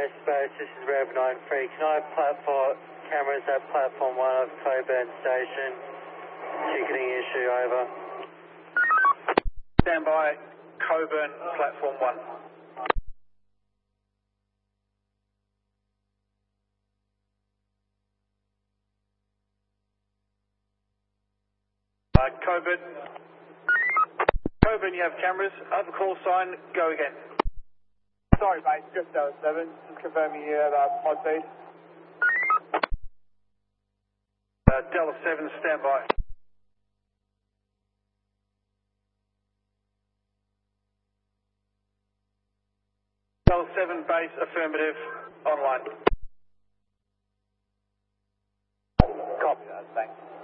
Space, this is Rev 93. Can I have platform cameras at platform 1 of Coburn Station? Ticketing issue, over. Stand by, Coburn, platform 1. Coburn, you have cameras. Other call sign, go again. Sorry, mate, just Delta 7. Just confirming you have pod feed. Delta 7, stand by. Delta 7, base, affirmative, online. Copy that, thanks.